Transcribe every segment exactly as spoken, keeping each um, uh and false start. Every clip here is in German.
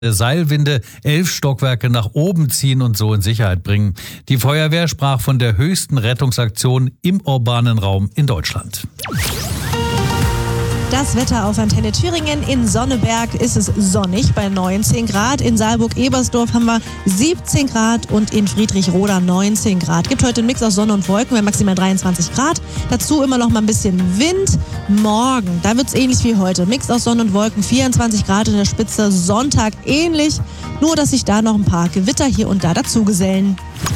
Seilwinde elf Stockwerke nach oben ziehen und so in Sicherheit bringen. Die Feuerwehr sprach von der höchsten Rettungsaktion im urbanen Raum in Deutschland. Das Wetter auf Antenne Thüringen. In Sonneberg ist es sonnig bei neunzehn Grad. In Saalburg-Ebersdorf haben wir siebzehn Grad und in Friedrichroda neunzehn Grad. Gibt heute einen Mix aus Sonne und Wolken, wir haben maximal dreiundzwanzig Grad. Dazu immer noch mal ein bisschen Wind. Morgen, da wird es ähnlich wie heute. Mix aus Sonne und Wolken, vierundzwanzig Grad in der Spitze. Sonntag ähnlich, nur dass sich da noch ein paar Gewitter hier und da dazugesellen.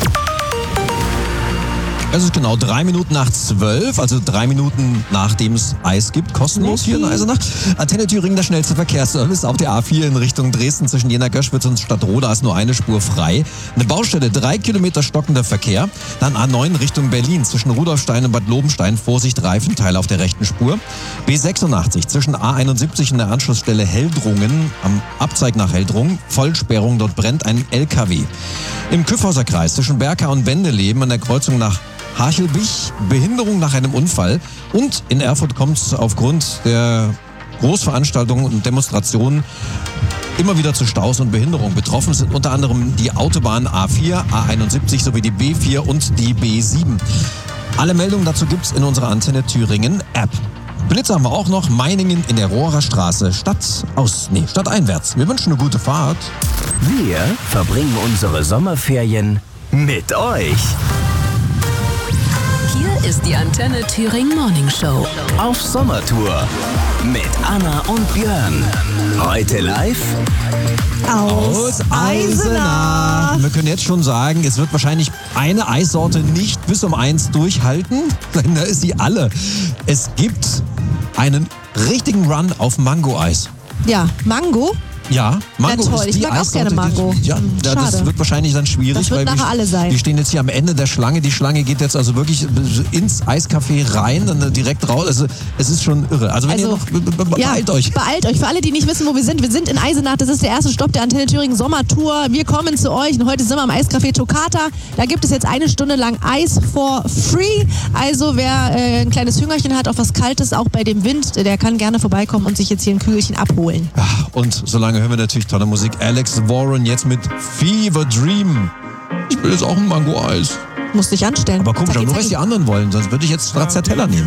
Es ist genau drei Minuten nach zwölf, also drei Minuten nachdem es Eis gibt, kostenlos hier in Eisenach. Antenne Thüringen, der schnellste Verkehrsservice auf der A vier in Richtung Dresden zwischen Jena-Göschwitz und Stadtroda ist nur eine Spur frei. Eine Baustelle, drei Kilometer stockender Verkehr. Dann A neun Richtung Berlin zwischen Rudolfstein und Bad Lobenstein, Vorsicht, Reifenteile auf der rechten Spur. B sechsundachtzig zwischen A einundsiebzig und der Anschlussstelle Heldrungen, am Abzeig nach Heldrungen, Vollsperrung, dort brennt ein L K W. Im Kyffhauser Kreis zwischen Berka und Wendeleben an der Kreuzung nach Harchelbich, Behinderung nach einem Unfall. Und in Erfurt kommt es aufgrund der Großveranstaltungen und Demonstrationen immer wieder zu Staus und Behinderungen. Betroffen sind unter anderem die Autobahn A vier, A einundsiebzig sowie die B vier und die B sieben. Alle Meldungen dazu gibt's in unserer Antenne Thüringen App. Blitze haben wir auch noch. Meiningen in der Rohrer Straße. Stadt aus, nee, stadteinwärts. Wir wünschen eine gute Fahrt. Wir verbringen unsere Sommerferien mit euch. Hier ist die Antenne Thüringen Morning Show. Auf Sommertour mit Anna und Björn. Heute live aus Eisenach. Wir können jetzt schon sagen, es wird wahrscheinlich eine Eissorte nicht bis um eins durchhalten. Da ist sie alle. Es gibt einen richtigen Run auf Mango-Eis. Ja, Mango? Ja, Mango ja, toll. ist die Ich mag auch Eissorte, gerne Mango. Die, ja, Hm, das wird wahrscheinlich dann schwierig. Das wird weil nachher wir, alle sein. Wir stehen jetzt hier am Ende der Schlange. Die Schlange geht jetzt also wirklich ins Eiscafé rein, dann direkt raus. Also es ist schon irre. Also wenn also, ihr noch, be be beeilt ja, euch. Beeilt euch. Für alle, die nicht wissen, wo wir sind. Wir sind in Eisenach. Das ist der erste Stopp der Antenne Thüringen Sommertour. Wir kommen zu euch und heute sind wir am Eiscafé Toccata. Da gibt es jetzt eine Stunde lang Eis for free. Also wer äh, ein kleines Hüngerchen hat auf was Kaltes, auch bei dem Wind, der kann gerne vorbeikommen und sich jetzt hier ein Kügelchen abholen. Ja, und solange hören wir natürlich tolle Musik. Alex Warren jetzt mit Fever Dream. Ich will jetzt auch ein Mango-Eis. Musst dich anstellen. Aber komisch, nur weil die anderen wollen. Sonst würde ich jetzt Stracciatella nehmen.